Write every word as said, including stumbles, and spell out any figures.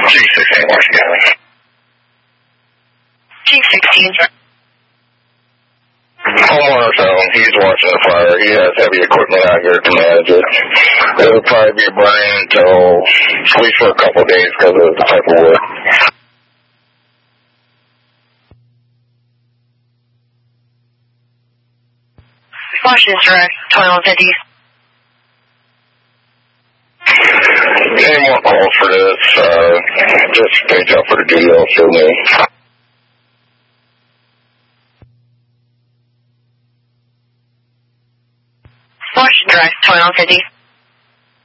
G sixteen, Washington County. G sixteen. Homeowner's home. He's watching the fire. He has heavy equipment out here to manage it. It'll probably be burning until at least for a couple of days because of the type of wood. Washington Direct, twenty-one fifty. Any more calls for this? Uh, just page out for the duty officer name. Washington Direct, twenty-one fifty.